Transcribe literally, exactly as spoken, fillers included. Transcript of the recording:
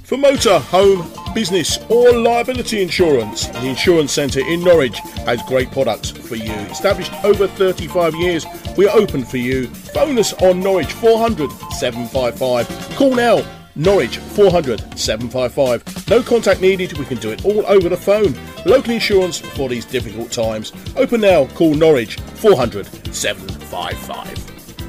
For motor, home, business or liability insurance, the Insurance Centre in Norwich has great products for you. Established over thirty-five years, we are open for you. Phone us on Norwich four hundred, seven five five. Call now, Norwich four hundred, seven five five. No contact needed, we can do it all over the phone. Local insurance for these difficult times. Open now, call Norwich four hundred, seven five five.